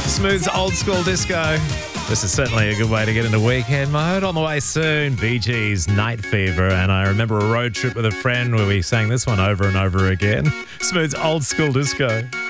Smooth's old school disco. This is certainly a good way to get into weekend mode. On the way soon, Bee Gees' Night Fever. And I remember a road trip with a friend where we sang this one over and over again. Smooth's old school disco.